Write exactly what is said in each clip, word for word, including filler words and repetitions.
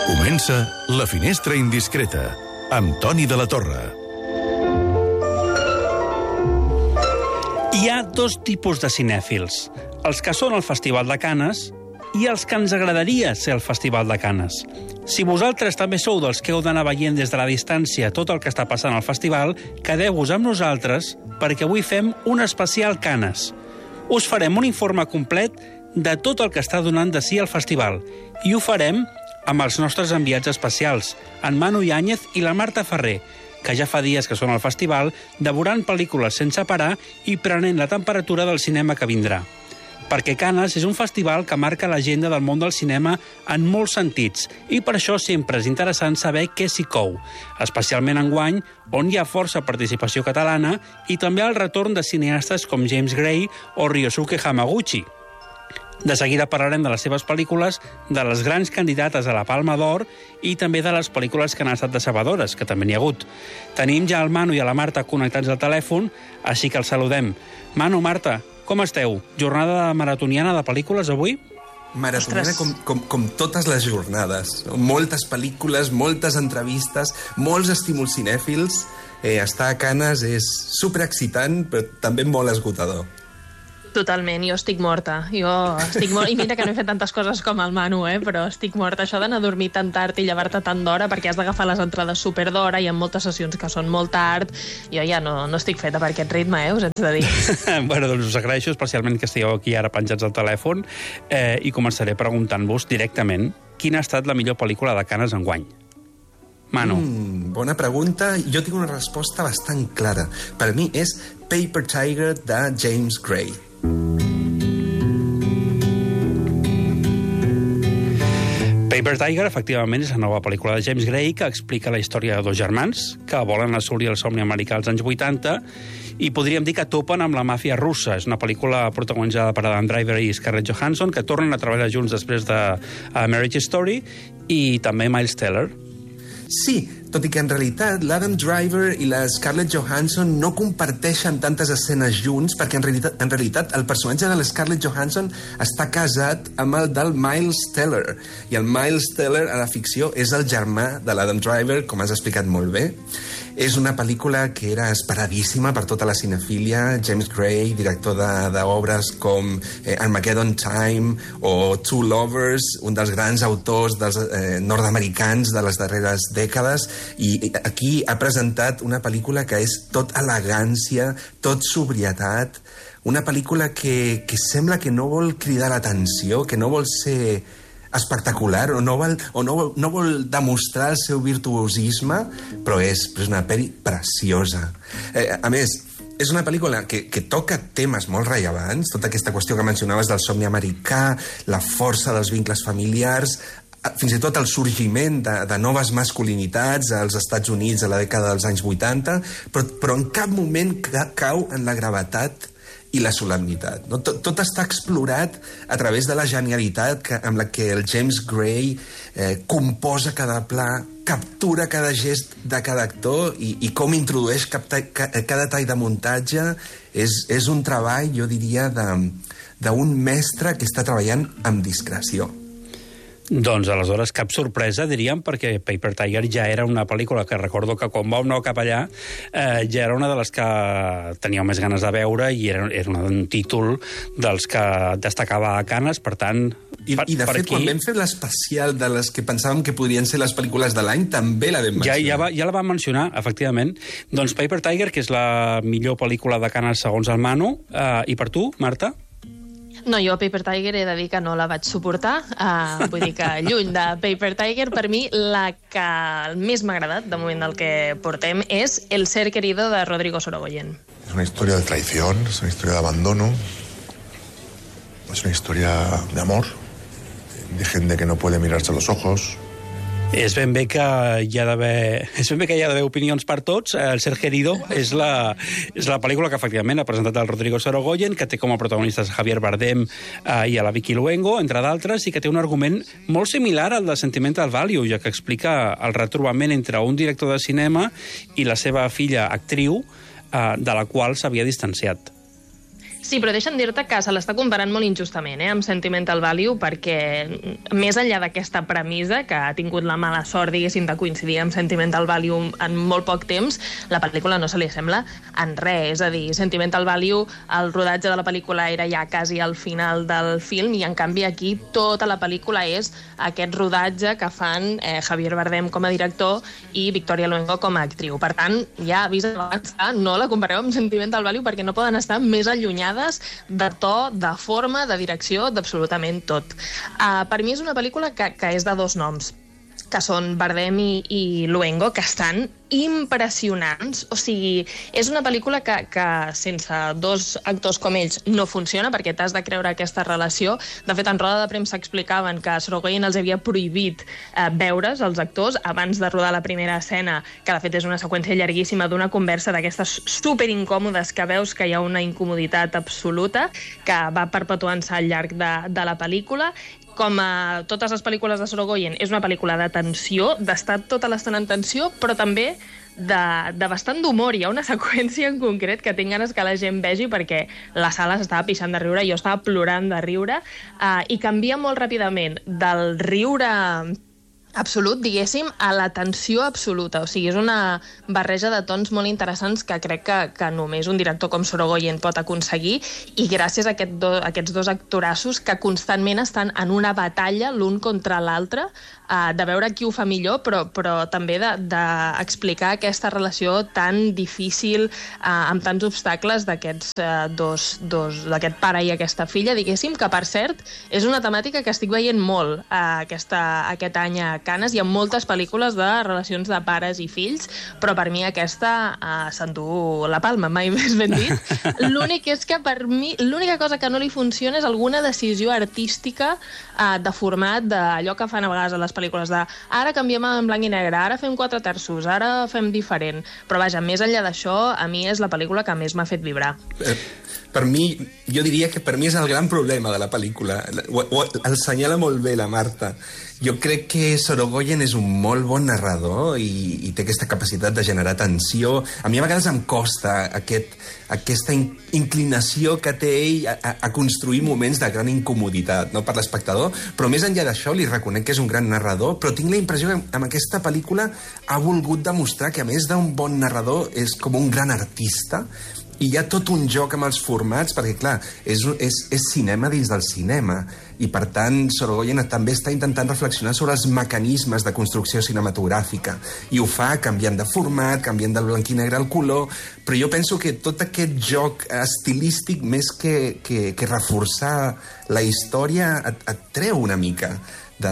Comença La Finestra Indiscreta, amb Toni de la Torre. Hi ha dos tipus de cinèfils, els que són al Festival de Canes i els que ens agradaria ser al Festival de Canes. Si vosaltres també sou dels que heu d'anar veient des de la distància tot el que està passant al festival, quedeu-vos amb nosaltres perquè avui fem un especial Canes. Us farem un informe complet de tot el que està donant de si al festival i ho farem amb els nostres enviats especials, en Manu Yáñez i la Marta Ferrer, que ja fa dies que són al festival, devorant pel·lícules sense parar i prenent la temperatura del cinema que vindrà. Perquè Canes és un festival que marca l'agenda del món del cinema en molts sentits i per això sempre és interessant saber què s'hi cou, especialment enguany, on hi ha força participació catalana i també el retorn de cineastes com James Gray o Ryosuke Hamaguchi. De seguida parlarem de les seves pel·lícules, de les grans candidates a la Palma d'Or i també de les pel·lícules que han estat decebedores, que també n'hi ha hagut. Tenim ja el Manu i a la Marta connectats al telèfon, així que els saludem. Manu, Marta, com esteu? Jornada maratoniana de pel·lícules avui? Maratoniana com, com, com totes les jornades. Moltes pel·lícules, moltes entrevistes, molts estímuls cinèfils. Eh, estar a Canes és superexcitant, però també molt esgotador. Totalment, jo estic morta. Jo estic morta. I mira que no he fet tantes coses com el Manu, eh? Però estic morta. Això d'anar a dormir tan tard i llevar-te tant d'hora perquè has d'agafar les entrades super d'hora i hi ha moltes sessions que són molt tard. Jo ja no, no estic feta per aquest ritme, eh? Us haig de dir. Bueno, doncs us agraeixo especialment que estigueu aquí ara penjats al telèfon eh, i començaré preguntant-vos directament quina ha estat la millor pel·lícula de Canes enguany. Manu. Mm, bona pregunta. Jo tinc una resposta bastant clara. Per mi és Paper Tiger de James Gray. Paper Tiger, efectivament, és la nova pel·lícula de James Gray que explica la història de dos germans que volen assolir el somni americà als anys vuitanta i podríem dir que topen amb la màfia russa. És una pel·lícula protagonitzada per Adam Driver i Scarlett Johansson que tornen a treballar junts després de uh, Marriage Story i també Miles Teller. Sí, tot i que en realitat l'Adam Driver i la Scarlett Johansson no comparteixen tantes escenes junts perquè en realitat, en realitat el personatge de la Scarlett Johansson està casat amb el del Miles Teller i el Miles Teller a la ficció és el germà de l'Adam Driver, com has explicat molt bé. És una pel·lícula que era esperadíssima per tota la cinefília. James Gray, director d'obres com eh, Armageddon Time o Two Lovers, un dels grans autors dels eh, nord-americans de les darreres dècades, i aquí ha presentat una pel·lícula que és tot elegància, tot sobrietat, una pel·lícula que, que sembla que no vol cridar l'atenció, que no vol ser espectacular o no vol, o no vol, no vol demostrar el seu virtuosisme, però és, és una pel·li preciosa. Eh, a més, és una pel·lícula que, que toca temes molt rellevants, tota aquesta qüestió que mencionaves del somni americà, la força dels vincles familiars, fins i tot el sorgiment de, de noves masculinitats als Estats Units a la dècada dels anys vuitanta, però, però en cap moment ca, cau en la gravetat i la solemnitat. No? Tot, tot està explorat a través de la genialitat que, amb la que el James Gray eh, composa cada pla, captura cada gest de cada actor i, i com introdueix cap ta, ca, cada tall de muntatge. És, és un treball, jo diria, d'un mestre que està treballant amb discreció. Doncs aleshores cap sorpresa, diríem, perquè Paper Tiger ja era una pel·lícula que recordo que quan vam anar cap allà eh, ja era una de les que teníeu més ganes de veure i era, era un títol dels que destacava a Canes, per tant... I, per, i de per fet, aquí, quan vam fer l'especial de les que pensàvem que podrien ser les pel·lícules de l'any, també la vam mencionar. Ja, ja, va, ja la vam mencionar, efectivament. Doncs Paper Tiger, que és la millor pel·lícula de Canes segons el Manu, eh, i per tu, Marta? No, jo Paper Tiger he de dir que no la vaig suportar. Uh, vull dir que lluny de Paper Tiger, per mi la que més m'ha agradat, de moment del que portem, és El ser querido de Rodrigo Sorogoyen. Es una historia de traición, es una historia de abandono, es una historia de amor, de gente que no puede mirarse a los ojos. És ben bé que hi ha d'haver és ben bé que hi ha d'haver opinions per tots. El Ser Querido és la, és la pel·lícula que efectivament ha presentat el Rodrigo Sorogoyen, que té com a protagonistes Javier Bardem eh, i a la Vicky Luengo, entre d'altres, i que té un argument molt similar al de Sentimental Value, ja que explica el retrobament entre un director de cinema i la seva filla actriu, eh, de la qual s'havia distanciat. Sí, però deixa'm dir-te que se l'està comparant molt injustament eh, amb Sentimental Value, perquè més enllà d'aquesta premissa, que ha tingut la mala sort, diguéssim, de coincidir amb Sentimental Value en molt poc temps, la pel·lícula no se li sembla en res. És a dir, Sentimental Value, el rodatge de la pel·lícula era ja quasi al final del film, i en canvi aquí tota la pel·lícula és aquest rodatge que fan eh, Javier Bardem com a director i Victoria Luengo com a actriu. Per tant, ja avís abans, no la compareu amb Sentimental Value perquè no poden estar més allunyades de to, de forma, de direcció, d'absolutament tot. Uh, per mi és una pel·lícula que, que és de dos noms, que són Bardem i, i Luengo, que estan impressionants. O sigui, és una pel·lícula que, que sense dos actors com ells no funciona, perquè t'has de creure aquesta relació. De fet, en roda de premsa explicaven que Sorogoyen els havia prohibit eh, veure's, els actors, abans de rodar la primera escena, que de fet és una seqüència llarguíssima d'una conversa d'aquestes superincòmodes que veus que hi ha una incomoditat absoluta que va perpetuant-se al llarg de, de la pel·lícula. Com a totes les pel·lícules de Sorogoyen, és una pel·lícula de tensió, d'estar tota l'estona en tensió, però també de, de bastant d'humor. Hi ha una seqüència en concret que tinc ganes que la gent vegi perquè la sala s'estava pixant de riure, jo estava plorant de riure, uh, i canvia molt ràpidament del riure absolut, diguéssim, a la tensió absoluta. O sigui, és una barreja de tons molt interessants que crec que, que només un director com Sorogoyen pot aconseguir, i gràcies a aquest do, aquests dos actorassos que constantment estan en una batalla l'un contra l'altre, uh, de veure qui ho fa millor, però, però també d'explicar de, de aquesta relació tan difícil, uh, amb tants obstacles d'aquests uh, dos, dos, d'aquest pare i aquesta filla, diguéssim, que per cert és una temàtica que estic veient molt uh, aquesta, aquest any a Canes. Hi ha moltes pel·lícules de relacions de pares i fills, però per mi aquesta uh, s'endú la palma, mai més ben dit. L'únic és que per mi, l'única cosa que no li funciona és alguna decisió artística uh, de format, d'allò que fan a vegades a les pel·lícules, de ara canviem en blanc i negre, ara fem quatre terços, ara fem diferent. Però vaja, més enllà d'això, a mi és la pel·lícula que més m'ha fet vibrar. Eh, per mi, jo diria que per mi és el gran problema de la pel·lícula. Ho, ho, el senyala molt bé la Marta. Jo crec que Sorogoyen és un molt bon narrador i, i té aquesta capacitat de generar tensió. A mi a vegades em costa aquest, aquesta in, inclinació que té ell a, a, a construir moments de gran incomoditat, no, per l'espectador, però més enllà d'això li reconec que és un gran narrador, però tinc la impressió que amb aquesta pel·lícula ha volgut demostrar que a més d'un bon narrador és com un gran artista. I hi ha tot un joc amb els formats, perquè, clar, és, és, és cinema dins del cinema, i, per tant, Sorogoyen també està intentant reflexionar sobre els mecanismes de construcció cinematogràfica, i ho fa canviant de format, canviant del blanc i negre al color, però jo penso que tot aquest joc estilístic, més que, que, que reforçar la història, et, et treu una mica de,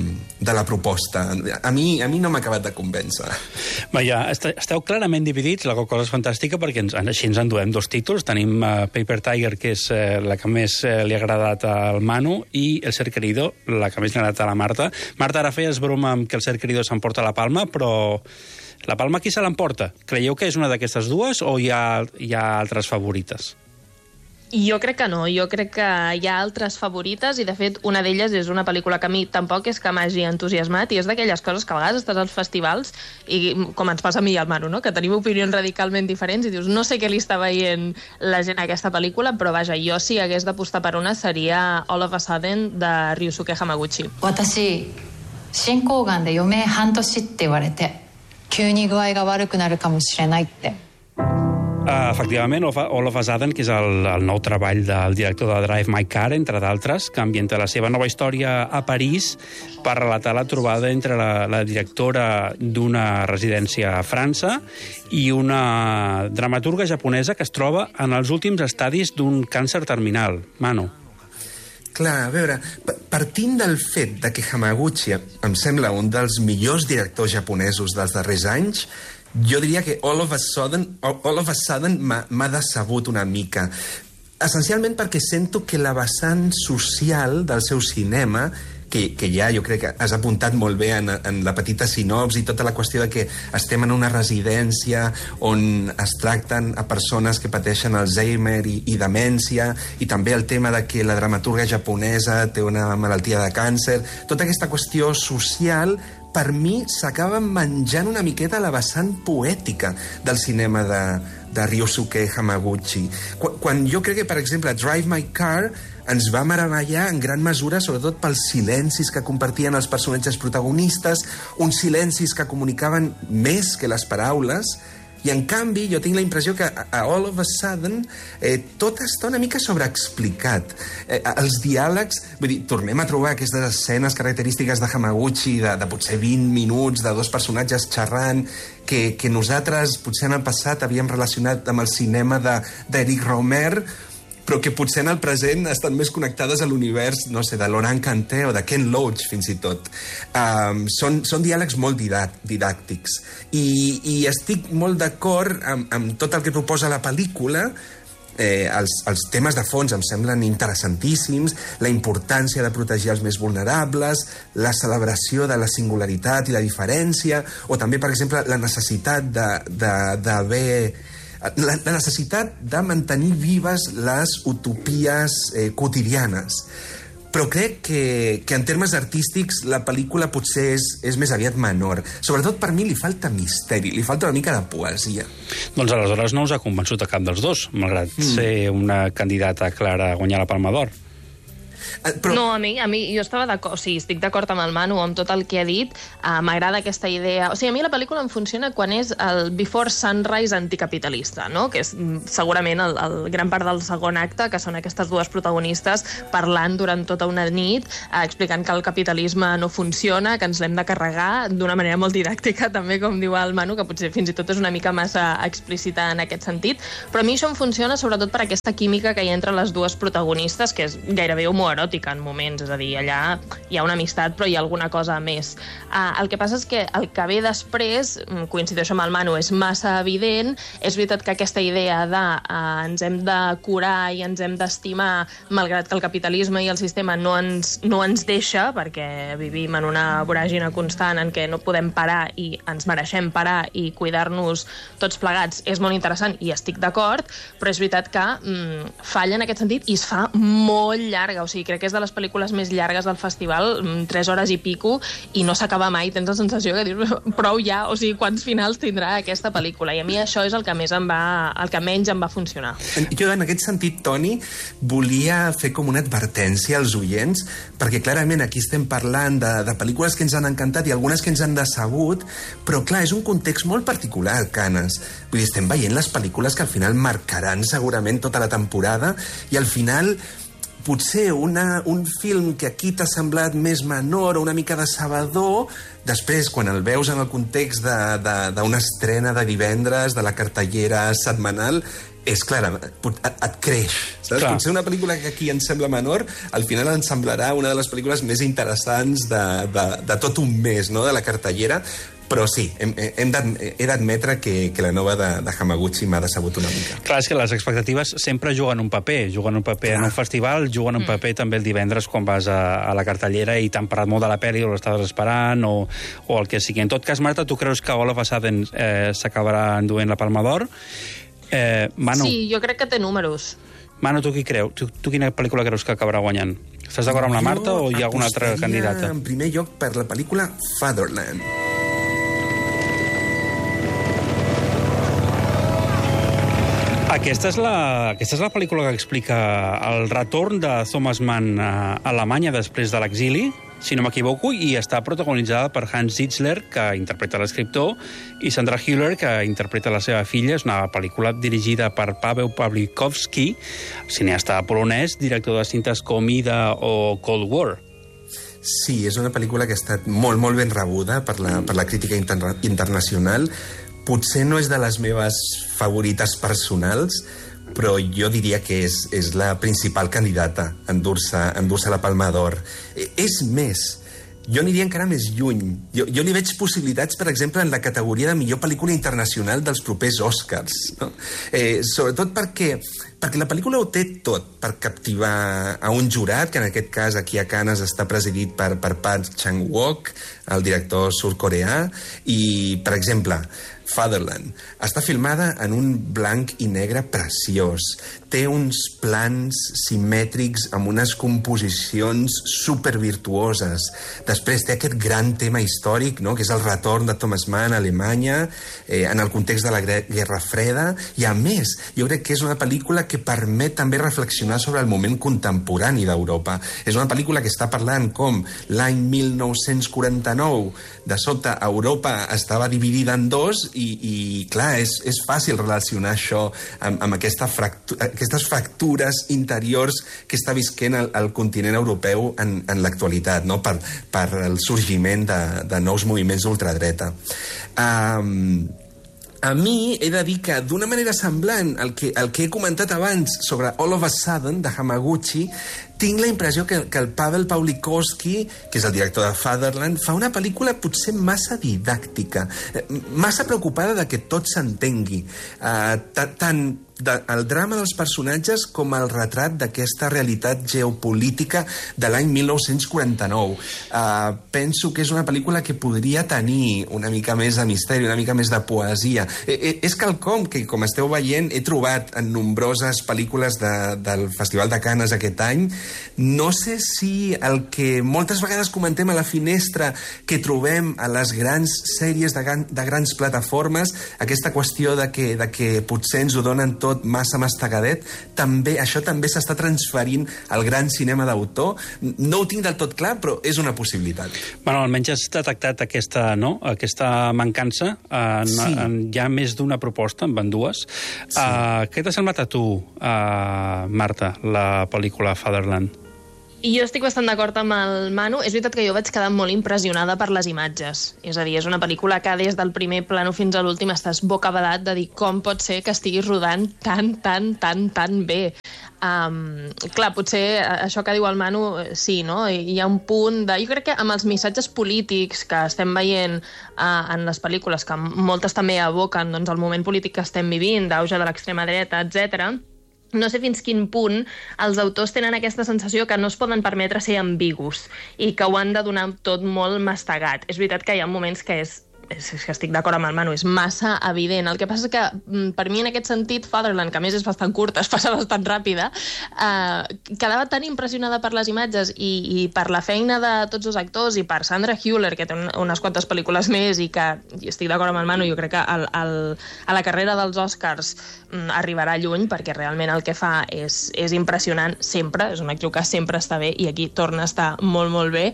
de la proposta. A mi, a mi no m'ha acabat de convèncer. Vaja, esteu clarament dividits, la qual cosa és fantàstica, perquè ens, així ens enduem dos títols. Tenim uh, Paper Tiger, que és uh, la que més uh, li ha agradat al Manu, i El ser querido, la que més li ha agradat a la Marta. Marta, ara feies broma amb que El ser querido s'emporta la palma, però la palma qui se l'emporta? Creieu que és una d'aquestes dues o hi ha, hi ha altres favorites? Jo crec que no, jo crec que hi ha altres favorites, i de fet una d'elles és una pel·lícula que a mi tampoc és que m'hagi entusiasmat, i és d'aquelles coses que a vegades estàs als festivals i, com ens passa a mi i al Manu, no? Que tenim opinions radicalment diferents i dius, no sé què li està veient la gent a aquesta pel·lícula, però vaja, jo si hagués d'apostar per una seria All of a Sudden de Ryusuke Hamaguchi. 私、進行がんで余命半年って言われて、急に具合が悪くなるかもしれないって。 Uh, efectivament, All of a Sudden, que és el, el nou treball del director de Drive My Car, entre d'altres, que ambienta la seva nova història a París per relatar la trobada entre la, la directora d'una residència a França i una dramaturga japonesa que es troba en els últims estadis d'un càncer terminal. Manu. Clar, a veure, partint del fet de que Hamaguchi em sembla un dels millors directors japonesos dels darrers anys, jo diria que All of a Sudden, All of a Sudden m'ha decebut una mica. Essencialment perquè sento que la vessant social del seu cinema, que, que ja jo crec que has apuntat molt bé en, en la petita sinopsi, tota la qüestió de que estem en una residència on es tracten a persones que pateixen Alzheimer i, i demència, i també el tema de que la dramaturga japonesa té una malaltia de càncer, tota aquesta qüestió social, per mi s'acaba menjant una miqueta la vessant poètica del cinema de, de Ryosuke Hamaguchi. Quan, quan jo crec que, per exemple, Drive My Car ens va meravellar en gran mesura, sobretot pels silencis que compartien els personatges protagonistes, uns silencis que comunicaven més que les paraules, i en canvi jo tinc la impressió que a, a All of a Sudden eh, tot està una mica sobreexplicat. Eh, els diàlegs, vull dir, tornem a trobar aquestes escenes característiques de Hamaguchi, de, de potser vint minuts, de dos personatges xerrant, que, que nosaltres potser en el passat havíem relacionat amb el cinema d'Eric Romer, però que potser en el present estan més connectades a l'univers, no sé, de Laurent Canté o de Ken Loach, fins i tot. Um, són, són diàlegs molt didàctics. I, i estic molt d'acord amb, amb tot el que proposa la pel·lícula. Eh, els, els temes de fons em semblen interessantíssims, la importància de protegir els més vulnerables, la celebració de la singularitat i la diferència, o també, per exemple, la necessitat d'haver... La, la necessitat de mantenir vives les utopies eh, quotidianes. Però crec que, que en termes artístics la pel·lícula potser és, és més aviat menor. Sobretot per mi li falta misteri, li falta una mica de poesia. Doncs aleshores no us ha convençut a cap dels dos, malgrat mm. ser una candidata clara a guanyar la Palma d'Or. Però... No, a mi, a mi jo estava d'acord, o sigui, estic d'acord amb el Manu, amb tot el que ha dit, uh, m'agrada aquesta idea... O sigui, a mi la pel·lícula em funciona quan és el Before Sunrise anticapitalista, no? Que és segurament el, el gran part del segon acte, que són aquestes dues protagonistes parlant durant tota una nit, uh, explicant que el capitalisme no funciona, que ens l'hem de carregar d'una manera molt didàctica, també, com diu el Manu, que potser fins i tot és una mica massa explícita en aquest sentit, però a mi això em funciona sobretot per aquesta química que hi ha entre les dues protagonistes, que és gairebé homoeròtica en moments, és a dir, allà hi ha una amistat però hi ha alguna cosa més. Uh, el que passa és que el que ve després, coincideixo amb el Manu, és massa evident. És veritat que aquesta idea de uh, ens hem de curar i ens hem d'estimar malgrat que el capitalisme i el sistema no ens, no ens deixa, perquè vivim en una voràgina constant en què no podem parar i ens mereixem parar i cuidar-nos tots plegats, és molt interessant i estic d'acord, però és veritat que mm, falla en aquest sentit i es fa molt llarga, o sigui, crec que és de les pel·lícules més llargues del festival, tres hores i pico, i no s'acaba mai. Tens la sensació que dius, prou ja, o sigui, quants finals tindrà aquesta pel·lícula? I a mi això és el que més em va, el que menys em va funcionar. Jo, en aquest sentit, Toni, volia fer com una advertència als oients, perquè clarament aquí estem parlant de, de pel·lícules que ens han encantat i algunes que ens han decebut, però clar, és un context molt particular, Canes. Vull dir, estem veient les pel·lícules que al final marcaran segurament tota la temporada, i al final potser una, un film que aquí t'ha semblat més menor o una mica decebedor, després, quan el veus en el context d'una estrena de divendres, de la cartellera setmanal, és clar, et, et creix. Saps? Potser una pel·lícula que aquí ens sembla menor, al final ens semblarà una de les pel·lícules més interessants de, de, de tot un mes, no?, de la cartellera. Però sí, hem, hem he d'admetre que, que la nova de, de Hamaguchi m'ha decebut una mica. Clar, és que les expectatives sempre juguen un paper. Juguen un paper Clar. en un festival, juguen un paper mm. també el divendres quan vas a, a la cartellera i t'han parlat molt de la pel·li o l'estaves esperant o, o el que sigui. En tot cas, Marta, tu creus que All of a Sudden eh, s'acabarà enduent la Palma d'Or? Eh, Manu... Sí, jo crec que té números. Manu, tu qui creus? Tu, tu quina pel·lícula creus que acabarà guanyant? Estàs d'acord amb la Marta o hi ha alguna altra candidata? En primer lloc per la pel·lícula Fatherland. Aquesta és, la, aquesta és la pel·lícula que explica el retorn de Thomas Mann a Alemanya després de l'exili, si no m'equivoco, i està protagonitzada per Hans Zitzler, que interpreta l'escriptor, i Sandra Hüller, que interpreta la seva filla. És una pel·lícula dirigida per Paweł Pawlikowski, cineasta polonès, director de cintes com Ida o Cold War. Sí, és una pel·lícula que ha estat molt, molt ben rebuda per la, per la crítica interna internacional. Potser no és de les meves favorites personals, però jo diria que és, és la principal candidata a endur-se endur-se la Palma d'Or. És més, jo aniria encara més lluny. Jo, jo li veig possibilitats, per exemple, en la categoria de millor pel·lícula internacional dels propers Oscars. No? Eh, sobretot perquè, perquè la pel·lícula ho té tot per captivar a un jurat, que en aquest cas aquí a Canes està presidit per, per Park Chan-wook, el director sud-coreà, i, per exemple, Fatherland. Està filmada en un blanc i negre preciós. Té uns plans simètrics amb unes composicions supervirtuoses. Després té aquest gran tema històric, no?, que és el retorn de Thomas Mann a Alemanya, eh, en el context de la Guerra Freda, i a més, jo crec que és una pel·lícula que permet també reflexionar sobre el moment contemporani d'Europa. És una pel·lícula que està parlant com l'any mil nou-cents quaranta-nou, de sobte Europa estava dividida en dos i, i clar, és, és fàcil relacionar això amb, amb aquesta fractu aquestes fractures interiors que està visquent el, el continent europeu en, en l'actualitat, no?, per, per el sorgiment de, de nous moviments d'ultradreta. Um, A mi he de dir que, d'una manera semblant al que, al que he comentat abans sobre All of a Sudden, de Hamaguchi, tinc la impressió que, que el Pavel Pawlikowski, que és el director de Fatherland, fa una pel·lícula potser massa didàctica, massa preocupada de que tot s'entengui. Uh, tant de, el drama dels personatges com el retrat d'aquesta realitat geopolítica de l'any mil nou-cents quaranta-nou. Uh, penso que és una pel·lícula que podria tenir una mica més de misteri, una mica més de poesia. Eh, eh, és quelcom que, com esteu veient, he trobat en nombroses pel·lícules de, del Festival de Canes aquest any. No sé si el que moltes vegades comentem a la finestra que trobem a les grans sèries de, gran, de grans plataformes, aquesta qüestió de que, de que potser ens ho donen tot massa mastegadet, també, això també s'està transferint al gran cinema d'autor. No ho tinc del tot clar, però és una possibilitat. Bueno, almenys has detectat aquesta, no? aquesta mancança. En, sí. en, hi ha més d'una proposta, en van dues. Sí. Uh, què t'ha semblat a tu, uh, Marta, la pel·lícula Fatherland? I jo estic bastant d'acord amb el Manu. És veritat que jo vaig quedar molt impressionada per les imatges. És a dir, és una pel·lícula que des del primer plano fins a l'últim estàs bocabadat de dir com pot ser que estiguis rodant tan, tan, tan, tan bé. Um, clar, potser això que diu el Manu, sí, no? Hi ha un punt de... Jo crec que amb els missatges polítics que estem veient uh, en les pel·lícules, que moltes també evoquen doncs, el moment polític que estem vivint, d'auge de l'extrema dreta, etcètera, no sé fins quin punt els autors tenen aquesta sensació que no es poden permetre ser ambigus i que ho han de donar tot molt mastegat. És veritat que hi ha moments que és és que estic d'acord amb el Manu, és massa evident. El que passa és que, per mi, en aquest sentit, Fatherland, que a més és bastant curta, es passa bastant ràpida, eh, quedava tan impressionada per les imatges i, i per la feina de tots els actors i per Sandra Hüller, que té un, unes quantes pel·lícules més i que, i estic d'acord amb el Manu, jo crec que el, el, a la carrera dels Oscars mm, arribarà lluny, perquè realment el que fa és, és impressionant sempre, és una actriu que sempre està bé i aquí torna a estar molt, molt bé.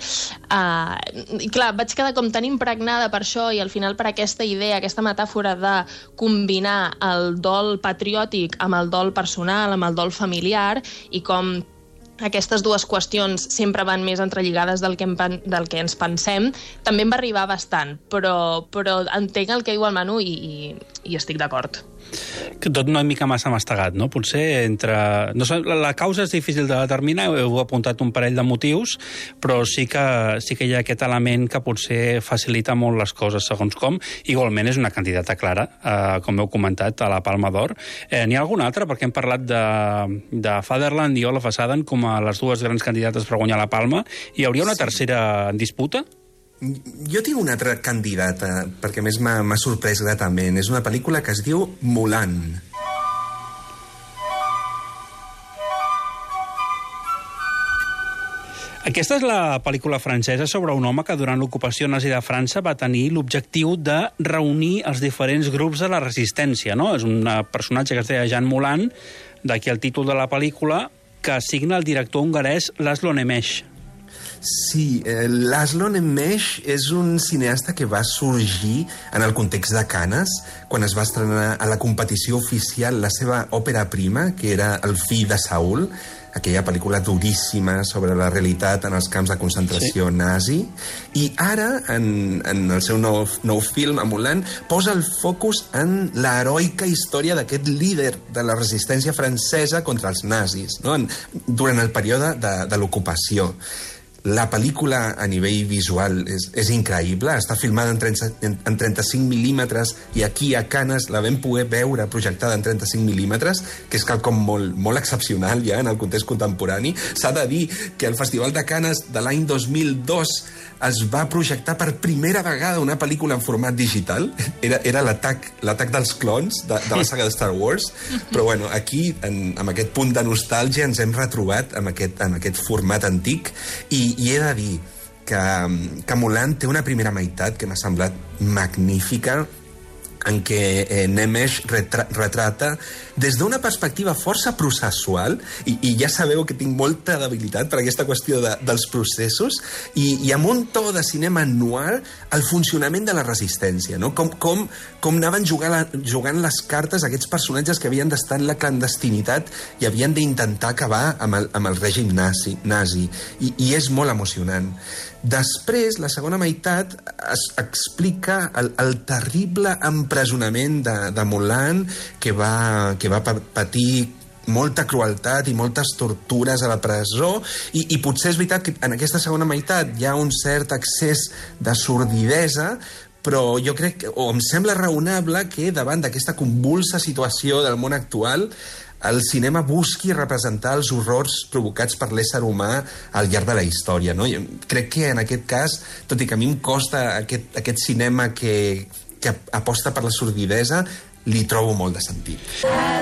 Eh, i clar, vaig quedar com tan impregnada per això i al final per aquesta idea, aquesta metàfora de combinar el dol patriòtic amb el dol personal, amb el dol familiar, i com aquestes dues qüestions sempre van més entrelligades del que, em, del que ens pensem, també em va arribar bastant, però, però entenc el que diu el Manu i, i, i estic d'acord. Que tot una mica massa mastegat, no? Potser entre... No sé, la causa és difícil de determinar, heu apuntat un parell de motius, però sí que, sí que hi ha aquest element que potser facilita molt les coses segons com. Igualment és una candidata clara, eh, com heu comentat, a la Palma d'Or. Eh, N'hi ha alguna altra? Perquè hem parlat de, de Fatherland i All of a Sudden com a les dues grans candidates per guanyar la Palma. Hi hauria una tercera en disputa? Jo tinc una altra candidata, perquè a més m'ha sorprès gratament. És una pel·lícula que es diu Mulan. Aquesta és la pel·lícula francesa sobre un home que durant l'ocupació nazi de França va tenir l'objectiu de reunir els diferents grups de la resistència, no? És un personatge que es deia Jean Moulin, d'aquí el títol de la pel·lícula, que assigna el director hongarès Laszlo Nemes. Sí, eh, Laszlo Nemes és un cineasta que va sorgir en el context de Canes, quan es va estrenar a la competició oficial la seva òpera prima, que era El fill de Saül, aquella pel·lícula duríssima sobre la realitat en els camps de concentració sí. nazi, i ara, en, en el seu nou, nou film, a Mulan, posa el focus en l'heroica història d'aquest líder de la resistència francesa contra els nazis, no? en, durant el període de, de l'ocupació. La pel·lícula a nivell visual és, és increïble, està filmada en, trenta, en, en trenta-cinc mil·límetres i aquí a Canes la vam poder veure projectada en trenta-cinc mil·límetres, que és quelcom molt, molt excepcional ja en el context contemporani. S'ha de dir que el Festival de Canes de l'any dos mil dos es va projectar per primera vegada una pel·lícula en format digital. Era, era l'atac l'atac dels clons de, de la saga de Star Wars. Però bueno, aquí, en, amb aquest punt de nostàlgia, ens hem retrobat amb aquest, amb aquest format antic. I, i he de dir que, que Mulan té una primera meitat que m'ha semblat magnífica, en què eh, Nemesh retra retrata des d'una perspectiva força processual, i, i ja sabeu que tinc molta debilitat per aquesta qüestió de, dels processos, i, i amb un to de cinema noir el funcionament de la resistència, no? Com, com, com anaven jugant, la, jugant les cartes aquests personatges que havien d'estar en la clandestinitat i havien d'intentar acabar amb el, amb el règim nazi, nazi. I, i és molt emocionant. Després, la segona meitat es explica el, el terrible empresonament de, de Mulan, que va, que va patir molta crueltat i moltes tortures a la presó, i, i potser és veritat que en aquesta segona meitat hi ha un cert excés de sordidesa, però jo crec, o em sembla raonable que davant d'aquesta convulsa situació del món actual el cinema busqui representar els horrors provocats per l'ésser humà al llarg de la història, no? Jo crec que en aquest cas, tot i que a mi em costa aquest, aquest cinema que, que aposta per la sordidesa, li trobo molt de sentit.